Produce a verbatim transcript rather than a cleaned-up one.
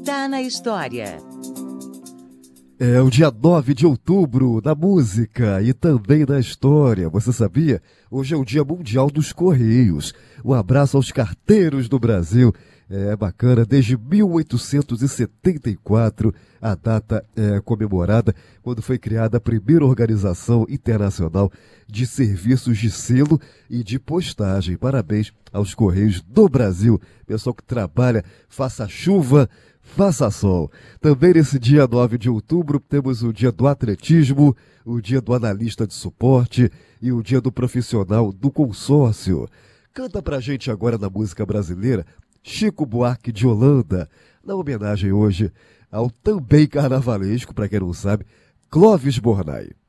está na história. É o dia nove de outubro, na música e também na história. Você sabia? Hoje é o Dia Mundial dos Correios. Um abraço aos carteiros do Brasil. É bacana, desde mil oitocentos e setenta e quatro, a data é comemorada quando foi criada a primeira organização internacional de serviços de selo e de postagem. Parabéns aos Correios do Brasil. Pessoal que trabalha, faça chuva, faça sol. Também nesse dia nove de outubro temos o dia do atletismo, o dia do analista de suporte e o dia do profissional do consórcio. Canta pra gente agora na música brasileira Chico Buarque de Holanda, na homenagem hoje ao também carnavalesco, para quem não sabe, Clóvis Bornai.